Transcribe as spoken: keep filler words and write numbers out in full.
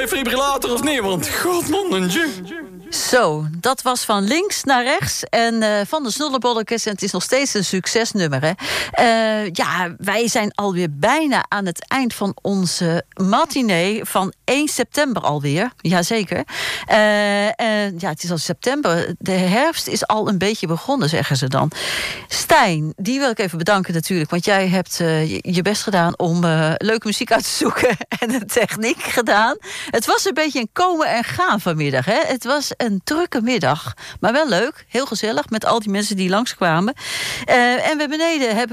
Defibrillator of niet, want godmannetje. Zo, dat was van links naar rechts en uh, van de Snollebollekes. En het is nog steeds een succesnummer, hè. Uh, ja, wij zijn alweer bijna aan het eind van onze matinee van één september alweer. Jazeker. Uh, uh, ja, het is al september. De herfst is al een beetje begonnen, zeggen ze dan. Stijn, die wil ik even bedanken natuurlijk. Want jij hebt uh, je best gedaan om uh, leuke muziek uit te zoeken. En de techniek gedaan. Het was een beetje een komen en gaan vanmiddag, hè. Het was een drukke middag. Maar wel leuk, heel gezellig, met al die mensen die langskwamen. Uh, en we beneden hebben